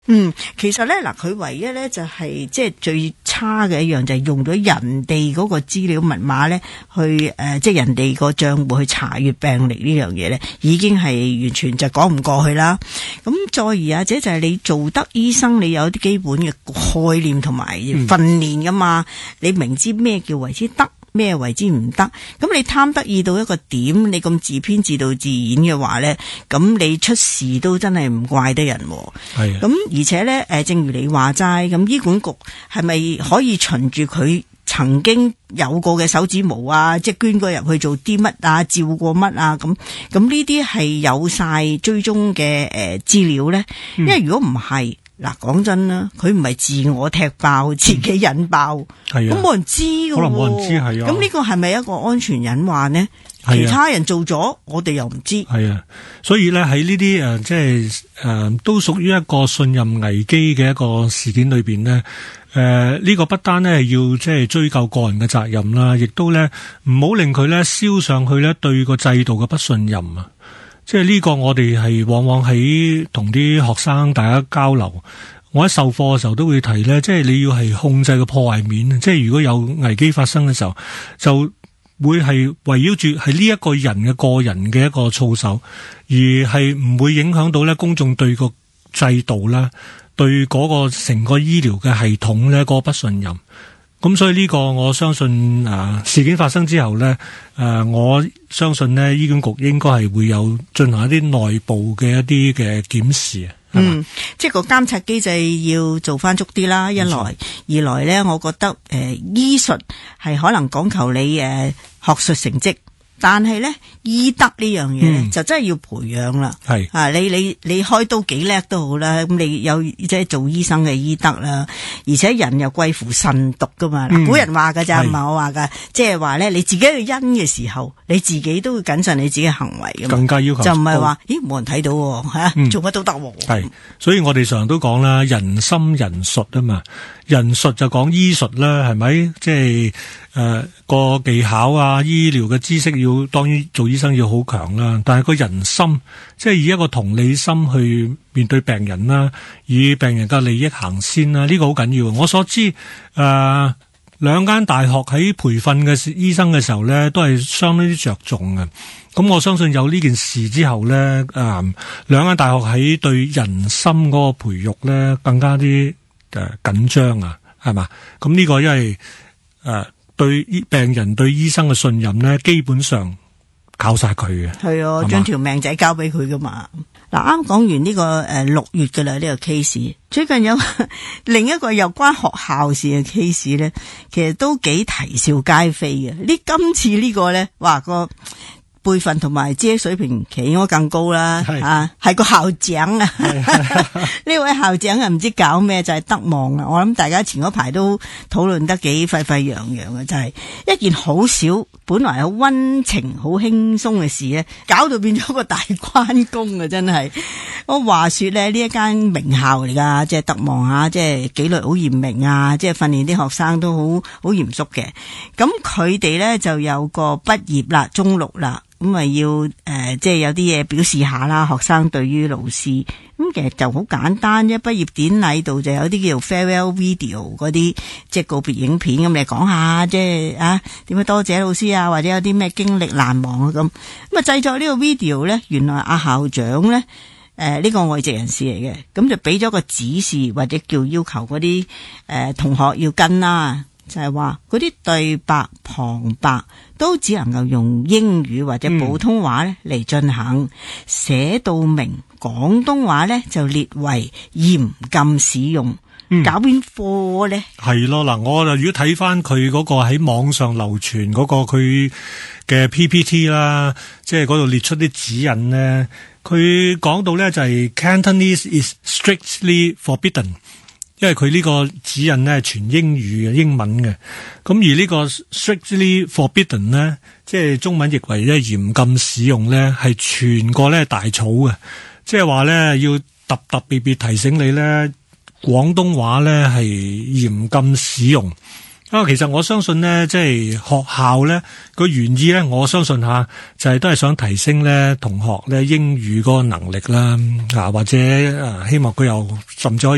其實咧嗱，佢唯一咧就係即係最差嘅一樣就係用咗人哋嗰個資料密碼咧去即係人哋個賬戶去查閱病歷呢樣嘢咧，已經係完全就講唔過去啦。咁再而者就係你做得醫生，你有啲基本嘅概念同埋訓練噶嘛，你明知咩叫為之得，咩為之唔得，咁你貪得意到一個點，你咁自編自導自演嘅話咧，咁你出事都真係唔怪得人。 係。 咁而且咧，正如你話齋，咁醫管局係咪可以循住佢曾經有過嘅手指毛啊，即係捐過入去做啲乜啊，照過乜啊，咁呢啲係有晒追蹤嘅資料咧？因為如果唔係，嗱，講真啦，佢唔係自我踢爆，自己引爆，咁冇人知㗎喎， 可能冇人知係啊。 咁呢個係咪一個安全隱患呢？其他人做咗，我哋又唔知。 係啊，所以咧喺呢啲即係都屬於一個信任危機嘅一個事件裏邊呢。呢個不單呢係要即係追究個人嘅責任啦，亦都咧唔好令佢咧燒上去咧對個制度嘅不信任啊。即係呢個我哋係往往喺同啲學生大家交流，我喺授課嘅時候都會提咧，即係你要係控制個破壞面，即係如果有危機發生嘅時候，就會係圍繞住係呢一個人嘅個人嘅一個操守，而係唔會影響到咧公眾對個制度啦，對嗰個成個醫療嘅系統咧個不信任。咁所以呢個我相信事件發生之後咧，我相信咧醫管局應該係會有進行一啲內部嘅一啲嘅檢視啊。 即係個監察機制要做翻足啲啦。一來，二來咧，我覺得醫術係可能講求你學術成績。但係咧，醫德呢樣嘢咧，就真係要培養啦。係你開刀幾叻都好啦，咁你有即係做醫生嘅醫德啦，而且人又貴乎慎獨噶嘛。古人話噶咋，唔係我話噶，即係話咧，你自己去因嘅時候，你自己都會謹慎你自己嘅行為噶嘛。更加要求就唔係話，冇人睇到吓，做乜都得。 係，所以我哋常都講啦，人心人術啊嘛。人術就講醫術啦，係咪？即係個技巧啊，醫療嘅知識要當然做醫生要好強啦。但係個人心，即係以一個同理心去面對病人啦，以病人嘅利益行先啦，呢個好緊要。我所知兩間大學喺培訓嘅醫生嘅時候咧，都係相當之着重嘅。咁我相信有呢件事之後咧，兩間大學喺對人心嗰個培育咧更加啲緊張啊，係嘛？咁呢個因為對病人對醫生嘅信任咧，基本上靠晒佢嘅。係啊， 將條命仔交俾佢噶嘛。嗱，啱講完呢個6月噶啦，呢個 case， 最近有另一個有關學校事嘅 case 咧，其實都幾啼笑皆非嘅。今次呢個咧，話個輩分同埋知識水平其實應該更高啦，係個校長啊，呢位校長啊唔知搞咩，就係德望啊。我諗大家前嗰排都討論得幾沸沸揚揚嘅，就係一件好少本來好溫情好輕鬆嘅事咧，搞到變咗個大關公啊！真係，我話說咧，呢一間名校嚟噶，即係德望啊，即係紀律好嚴明啊，即係訓練啲學生都好嚴肅嘅。咁佢哋咧就有個畢業啦，中六啦。咁咪要即係有啲嘢表示下啦，學生對於老師咁其實就好簡單啫。畢業典禮度就有啲叫做 farewell video 嗰啲，即係告別影片咁，你講下即係點樣多謝老師啊，或者有啲咩經歷難忘啊咁。咁啊製作呢個 video 咧，原來阿校長咧呢個外籍人士嚟嘅，咁就俾咗個指示或者叫要求嗰啲同學要跟啦。就係話嗰啲對白旁白都只能夠用英語或者普通話咧嚟進行，寫到明廣東話咧就列為嚴禁使用。搞邊科咧？係咯，嗱，我就如果睇翻佢嗰個喺網上流傳嗰個佢嘅 PPT 啦，即係嗰度列出啲指引咧，佢講到咧就係 Cantonese is strictly forbidden。因為佢呢個指引呢係全英語嘅英文嘅，咁而呢個 strictly forbidden 呢，即係中文譯為咧嚴禁使用呢，係全個咧大草嘅，即係話呢要特別提醒你呢，廣東話呢係嚴禁使用。其實我相信呢，即係學校呢個原意呢，我相信吓就係都係想提升呢同學呢英語嗰個能力啦，或者希望佢又甚至可以